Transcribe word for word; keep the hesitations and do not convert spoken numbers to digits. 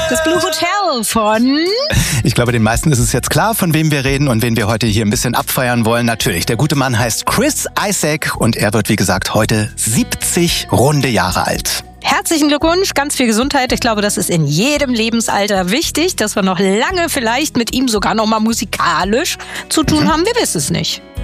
Das Blue Hotel von... Ich glaube, den meisten ist es jetzt klar, von wem wir reden und wen wir heute hier ein bisschen abfeiern wollen. Natürlich, der gute Mann heißt Chris Isaak und er wird, wie gesagt, heute siebzig runde Jahre alt. Herzlichen Glückwunsch, ganz viel Gesundheit. Ich glaube, das ist in jedem Lebensalter wichtig, dass wir noch lange vielleicht mit ihm sogar noch mal musikalisch zu tun haben. Wir wissen es nicht.